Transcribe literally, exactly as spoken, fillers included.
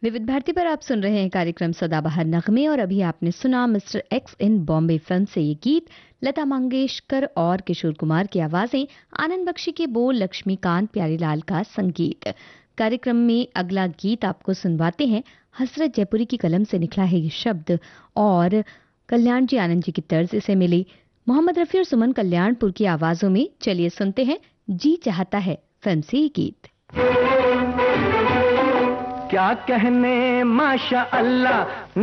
विविध भारती पर आप सुन रहे हैं कार्यक्रम सदाबहार नगमे और अभी आपने सुना मिस्टर एक्स इन बॉम्बे फिल्म से ये गीत। लता मंगेशकर और किशोर कुमार की आवाजें, आनंद बख्शी के बोल, लक्ष्मीकांत प्यारीलाल का संगीत। कार्यक्रम में अगला गीत आपको सुनवाते हैं। हसरत जयपुरी की कलम से निकला है ये शब्द और कल्याण जी आनंद जी की तर्ज इसे मिली मोहम्मद रफी और सुमन कल्याणपुर की आवाजों में। चलिए सुनते हैं जी चाहता है फिल्म से ये गीत। क्या कहने माशा अल्लाह